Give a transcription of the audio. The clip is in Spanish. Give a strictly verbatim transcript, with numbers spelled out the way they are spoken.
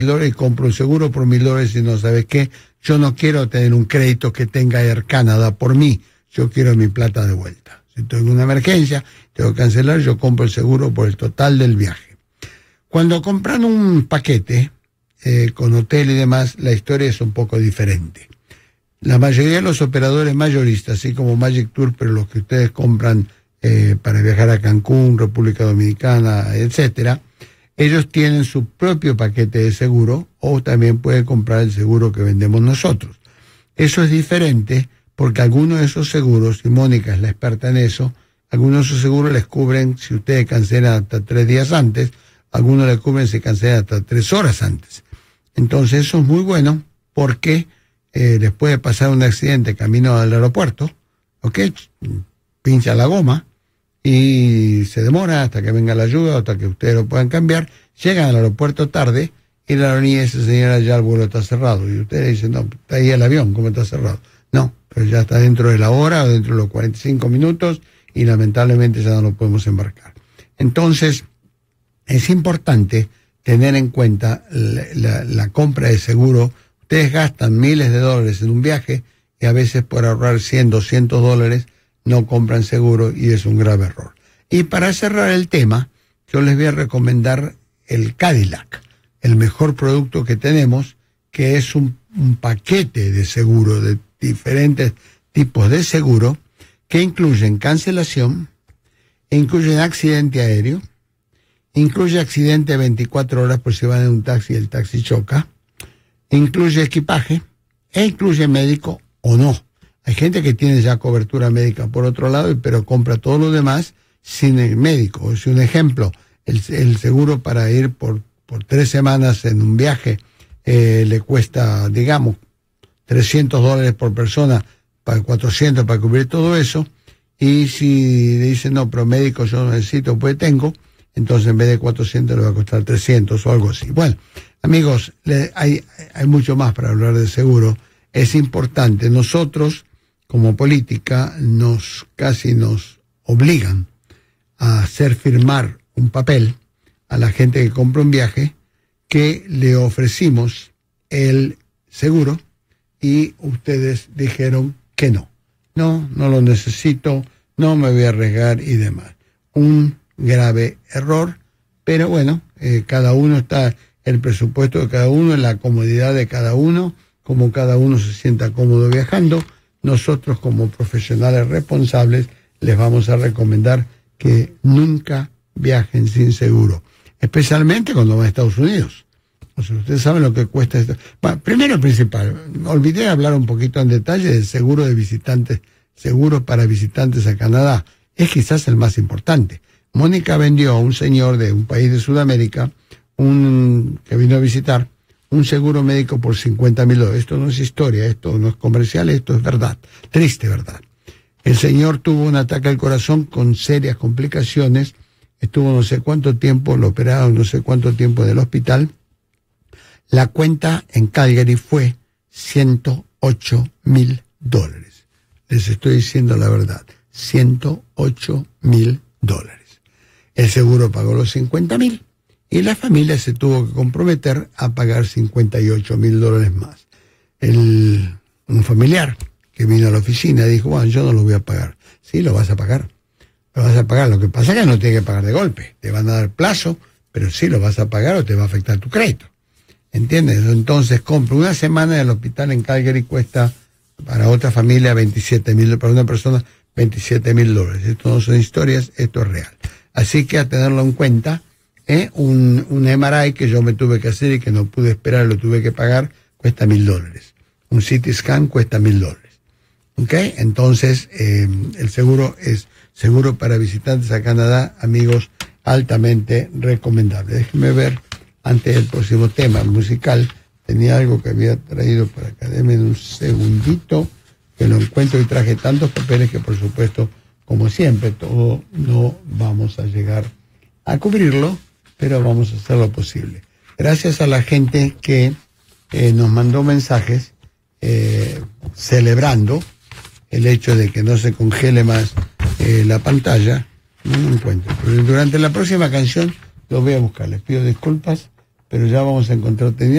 dólares y compro un seguro por mil dólares y no, ¿sabes qué? Yo no quiero tener un crédito que tenga Air Canada por mí, yo quiero mi plata de vuelta. Si tengo una emergencia, tengo que cancelar, yo compro el seguro por el total del viaje. Cuando compran un paquete eh, con hotel y demás, la historia es un poco diferente. La mayoría de los operadores mayoristas, así como Magic Tour, pero los que ustedes compran eh, para viajar a Cancún, República Dominicana, etcétera, ellos tienen su propio paquete de seguro o también pueden comprar el seguro que vendemos nosotros. Eso es diferente porque algunos de esos seguros, y Mónica es la experta en eso, algunos de esos seguros les cubren si ustedes cancelan hasta tres días antes, algunos les cubren si cancelan hasta tres horas antes. Entonces eso es muy bueno porque eh, les puede pasar un accidente camino al aeropuerto, ¿ok? Pincha la goma y se demora hasta que venga la ayuda, hasta que ustedes lo puedan cambiar, llegan al aeropuerto tarde y la aerolínea dice, señora, ya el vuelo está cerrado. Y ustedes dicen, no, está ahí el avión, ¿cómo está cerrado? No, pero ya está dentro de la hora o dentro de los cuarenta y cinco minutos y lamentablemente ya no lo podemos embarcar. Entonces, es importante tener en cuenta la, la, la compra de seguro. Ustedes gastan miles de dólares en un viaje y a veces por ahorrar cien, doscientos dólares no compran seguro y es un grave error. Y para cerrar el tema, yo les voy a recomendar el Cadillac, el mejor producto que tenemos, que es un, un paquete de seguro, de diferentes tipos de seguro, que incluyen cancelación, incluyen accidente aéreo, incluye accidente veinticuatro horas por si van en un taxi y el taxi choca, incluye equipaje, e incluye médico o no. Hay gente que tiene ya cobertura médica por otro lado, pero compra todo lo demás sin el médico. Es un ejemplo, el, el seguro para ir por, por tres semanas en un viaje eh, le cuesta, digamos, trescientos dólares por persona, para cuatrocientos para cubrir todo eso. Y si le dicen, no, pero médico yo no necesito, pues tengo, entonces en vez de cuatrocientos le va a costar trescientos o algo así. Bueno, amigos, le, hay, hay mucho más para hablar de seguro. Es importante, nosotros como política nos casi nos obligan a hacer firmar un papel a la gente que compra un viaje que le ofrecimos el seguro y ustedes dijeron que no. No, no lo necesito, no me voy a arriesgar y demás. Un grave error, pero bueno, eh, cada uno está, el presupuesto de cada uno, la comodidad de cada uno, como cada uno se sienta cómodo viajando. Nosotros como profesionales responsables les vamos a recomendar que nunca viajen sin seguro, especialmente cuando van a Estados Unidos. O sea, ustedes saben lo que cuesta esto. Bueno, primero principal, olvidé hablar un poquito en detalle del seguro de visitantes, seguro para visitantes a Canadá. Es quizás el más importante. Mónica vendió a un señor de un país de Sudamérica, un que vino a visitar, un seguro médico por cincuenta mil dólares. Esto no es historia, esto no es comercial, esto es verdad, triste verdad. El señor tuvo un ataque al corazón con serias complicaciones, estuvo no sé cuánto tiempo, lo operaron no sé cuánto tiempo en el hospital. La cuenta en Calgary fue ciento ocho mil dólares. Les estoy diciendo la verdad, ciento ocho mil dólares. El seguro pagó los cincuenta mil. Y la familia se tuvo que comprometer a pagar cincuenta y ocho mil dólares más. El, un familiar que vino a la oficina dijo, bueno, yo no lo voy a pagar. Sí, lo vas a pagar. Lo vas a pagar. Lo que pasa es que no tienes que pagar de golpe. Te van a dar plazo, pero sí lo vas a pagar o te va a afectar tu crédito. ¿Entiendes? Entonces, compra una semana en el hospital en Calgary cuesta para otra familia veintisiete mil, para una persona veintisiete mil dólares. Esto no son historias, esto es real. Así que a tenerlo en cuenta. ¿Eh? Un, un M R I que yo me tuve que hacer y que no pude esperar, lo tuve que pagar, cuesta mil dólares. Un C T scan cuesta mil dólares. ¿Ok? Entonces, eh, el seguro es seguro para visitantes a Canadá, amigos, altamente recomendable. Déjenme ver, antes del próximo tema musical, tenía algo que había traído para acá. Denme un segundito, que lo encuentro y traje tantos papeles que, por supuesto, como siempre, todo no vamos a llegar a cubrirlo, pero vamos a hacer lo posible. Gracias a la gente que eh, nos mandó mensajes eh, celebrando el hecho de que no se congele más eh, la pantalla. No lo encuentro. Pero durante la próxima canción lo voy a buscar. Les pido disculpas, pero ya vamos a encontrar.